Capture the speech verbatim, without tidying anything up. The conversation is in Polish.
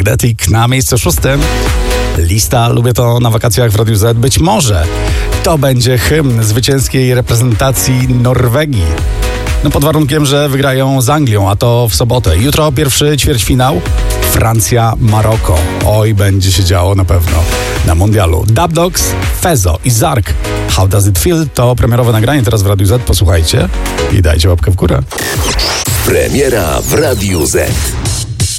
Magnetic na miejscu szóstym. Lista Lubię to na wakacjach w Radiu Z. Być może to będzie hymn zwycięskiej reprezentacji Norwegii. No pod warunkiem, że wygrają z Anglią, a to w sobotę. Jutro pierwszy ćwierćfinał. Francja, Maroko. Oj, będzie się działo na pewno na mundialu. Dub Dogs, Fezo i Zark. How Does It Feel? To premierowe nagranie teraz w Radiu Z. Posłuchajcie i dajcie łapkę w górę. Premiera w Radiu Z.